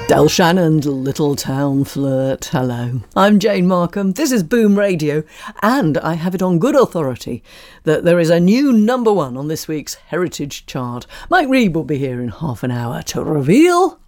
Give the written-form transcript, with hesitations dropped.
Del Shannon's Little Town Flirt. Hello, I'm Jane Markham. This is Boom Radio, and I have it on good authority that there is a new number one on this week's Heritage chart. Mike Reid will be here in half an hour to reveal